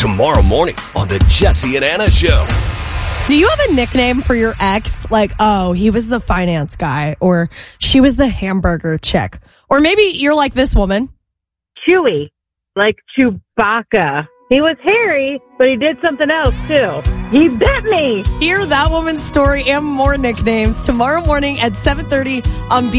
tomorrow morning on the Jesse and Anna Show. Do you have a nickname for your ex? Like, oh, he was the finance guy, or she was the hamburger chick. Or maybe you're like this woman. Chewy, like Chewbacca. He was hairy, but he did something else, too. He bit me. Hear that woman's story and more nicknames tomorrow morning at 7:30 on